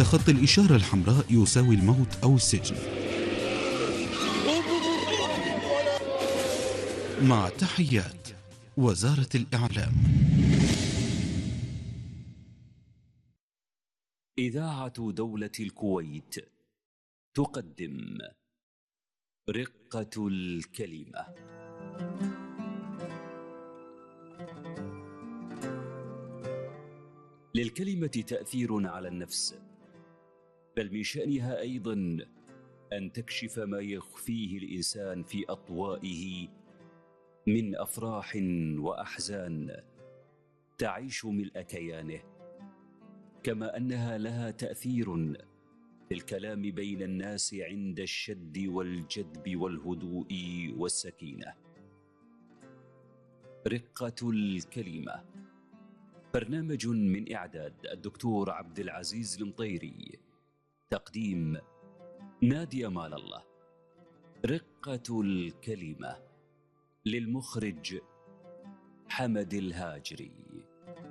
تخطي الإشارة الحمراء يساوي الموت أو السجن. مع تحيات وزارة الإعلام. إذاعة دولة الكويت تقدم رقة الكلمة. للكلمة تأثير على النفس، بل من شأنها أيضا أن تكشف ما يخفيه الإنسان في أطوائه من أفراح وأحزان تعيش ملء كيانه، كما أنها لها تأثير في الكلام بين الناس عند الشد والجذب والهدوء والسكينة. رقة الكلمة، برنامج من إعداد الدكتور عبد العزيز المطيري، تقديم نادي أمال الله. رقة الكلمة، للمخرج حمد الهاجري.